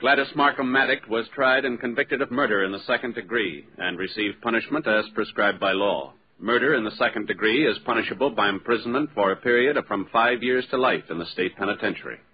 Gladys Markham Maddock was tried and convicted of murder in the second degree and received punishment as prescribed by law. Murder in the second degree is punishable by imprisonment for a period of from 5 years to life in the state penitentiary.